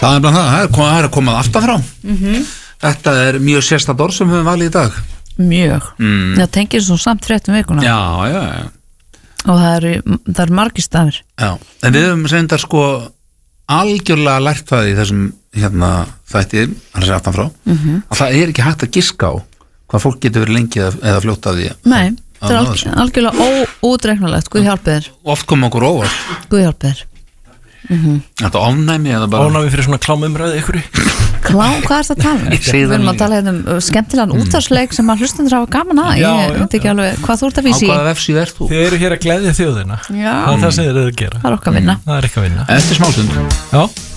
Það er bara það er komað aftan frá. Þetta er mjög sérstakt orð sem við höfum valið í dag. Mjög. Það tengir svo samt 30 vikuna. Já. Og það er margir stafir. Já, en við höfum reyndar sko algjörlega lært það í þessum þætti, hann er aftan frá, að það er ekki hægt að giska á hvað fólk getur verið lengi eða fljótt að því. Nei, það er algjörlega óútreiknanlegt. Guð hjálpi þér. Oft kom okkur óvart. Guð hjálpi þér. Þetta ofnæmi eða bara Ofnæmi fyrir svona klámumræði ykkur. Hvað er það að tala um? Við erum að tala skemmtilegan útvarpsleik sem að hlustendur hafa gaman að. Ég veit ekki alveg hvað þú ert að vísi í. Á hvaða vefsíðu ert þú? Þið eru hér að gleðja þjóðina. Já. Það er það sem þið eru að gera. Það er okkar vinna. Það er ekki að vinna. Eftir smástund. Já.